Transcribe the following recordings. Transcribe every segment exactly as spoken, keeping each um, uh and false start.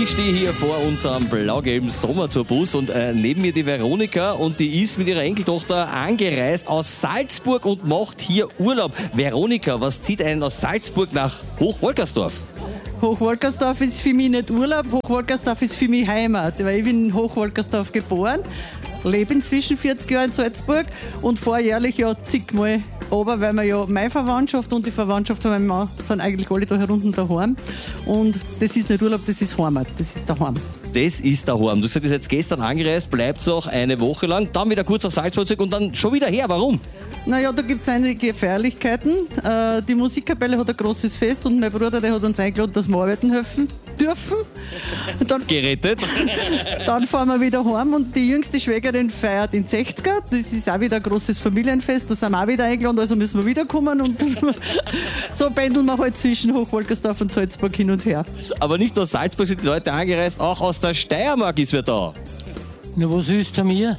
Ich stehe hier vor unserem blau-gelben Sommertourbus und äh, neben mir die Veronika und die ist mit ihrer Enkeltochter angereist aus Salzburg und macht hier Urlaub. Veronika, was zieht einen aus Salzburg nach Hochwolkersdorf? Hochwolkersdorf ist für mich nicht Urlaub, Hochwolkersdorf ist für mich Heimat, weil ich bin in Hochwolkersdorf geboren, lebe inzwischen vierzig Jahre in Salzburg und fahre jährlich ja zigmal runter, weil wir ja meine Verwandtschaft und die Verwandtschaft von meinem Mann sind eigentlich alle da herunten daheim. Und das ist nicht Urlaub, das ist Heimat, das ist daheim. Das ist daheim. Du sagst, ihr seid gestern angereist, bleibt auch eine Woche lang, dann wieder kurz nach Salzburg zurück und dann schon wieder her. Warum? Naja, da gibt es einige Feierlichkeiten. Äh, die Musikkapelle hat ein großes Fest und mein Bruder, der hat uns eingeladen, dass wir arbeiten helfen dürfen. Dann, Gerettet. Dann fahren wir wieder heim und die jüngste Schwägerin feiert in sechziger. Das ist auch wieder ein großes Familienfest, da sind wir auch wieder eingeladen, also müssen wir wiederkommen. Und so pendeln wir halt zwischen Hochwolkersdorf und Salzburg hin und her. Aber nicht aus Salzburg sind die Leute angereist, auch aus der Steiermark ist wer da. Na, was ist zu mir?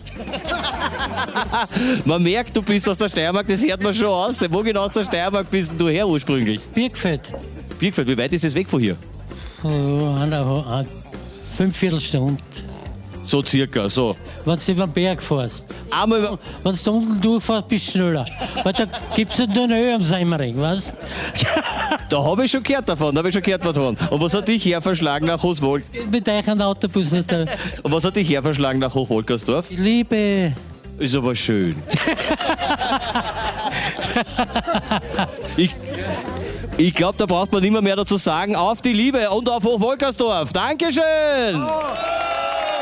Man merkt, du bist aus der Steiermark, das hört man schon aus. Wo genau aus der Steiermark bist denn du her ursprünglich? Birkfeld. Birkfeld, wie weit ist es weg von hier? Oh, eine, eine Fünfviertelstunde. So circa, so. Wenn du über den Berg fährst. Einmal, Wenn du unten durchfährst, bist du schneller. Weil da gibt es nicht nur eine Höhe am Seimmering, weißt du? da habe ich schon gehört davon, da habe ich schon gehört davon. Und was hat dich her verschlagen nach Hochwol? Mit euch ein Autobus nicht. da. Und was hat dich her verschlagen nach Hochwolkersdorf? Die Liebe. Ist aber schön. ich ich glaube, da braucht man nicht mehr, mehr dazu sagen. Auf die Liebe und auf Hochwolkersdorf. Dankeschön!